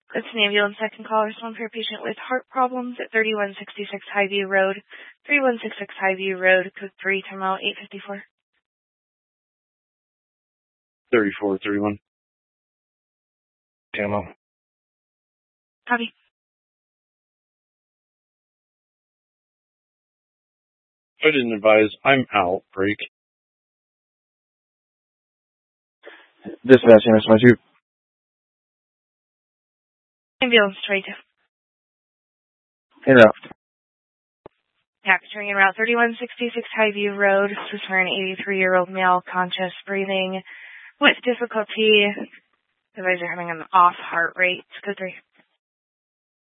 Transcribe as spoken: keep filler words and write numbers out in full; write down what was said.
It's an ambulance that can call or respond for a patient with heart problems at thirty-one sixty-six Highview Road, thirty-one sixty-six Highview Road, code three, terminal eight fifty-four. thirty-four thirty-one. Camo. Copy. I didn't advise. I'm out. Break. Dispatch, M S twenty-two. Ambulance twenty-two. En route. Capturing en route thirty-one sixty-six Highview Road. This is for an eighty-three-year-old male, conscious, breathing with difficulty. Advisor having an off heart rate. Code three.